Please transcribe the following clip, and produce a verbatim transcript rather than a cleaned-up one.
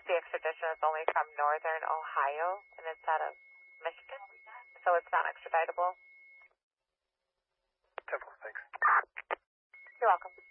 the extradition is only from northern Ohio, and it's out of Michigan, so it's not extraditable. Temple, thanks. You're welcome.